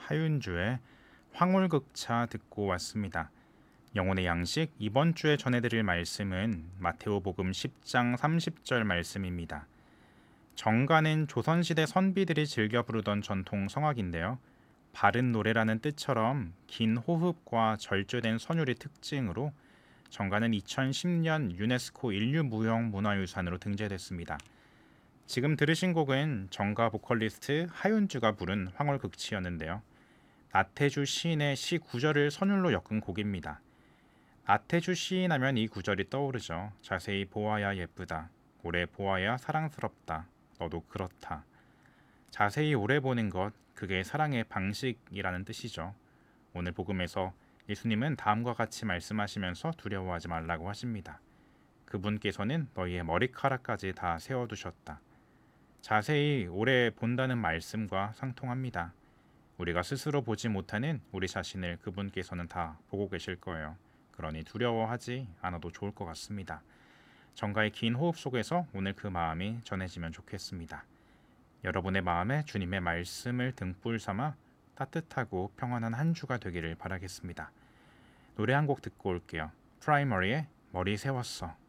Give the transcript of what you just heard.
하윤주의 황홀극차 듣고 왔습니다. 영혼의 양식 이번 주에 전해드릴 말씀은 마테오복음 10장 30절 말씀입니다. 정가는 조선시대 선비들이 즐겨 부르던 전통 성악인데요. 바른 노래라는 뜻처럼 긴 호흡과 절제된 선율이 특징으로 정가는 2010년 유네스코 인류무형문화유산으로 등재됐습니다. 지금 들으신 곡은 정가 보컬리스트 하윤주가 부른 황홀극치였는데요. 나태주 시인의 시 구절을 선율로 엮은 곡입니다. 나태주 시인 하면 이 구절이 떠오르죠. 자세히 보아야 예쁘다. 오래 보아야 사랑스럽다. 너도 그렇다. 자세히 오래 보는 것, 그게 사랑의 방식이라는 뜻이죠. 오늘 복음에서 예수님은 다음과 같이 말씀하시면서 두려워하지 말라고 하십니다. 그분께서는 너희의 머리카락까지 다 세워두셨다. 자세히 오래 본다는 말씀과 상통합니다. 우리가 스스로 보지 못하는 우리 자신을 그분께서는 다 보고 계실 거예요. 그러니 두려워하지 않아도 좋을 것 같습니다. 정가의 긴 호흡 속에서 오늘 그 마음이 전해지면 좋겠습니다. 여러분의 마음에 주님의 말씀을 등불 삼아 따뜻하고 평안한 한 주가 되기를 바라겠습니다. 노래 한 곡 듣고 올게요. 프라이머리의 머리 세웠어.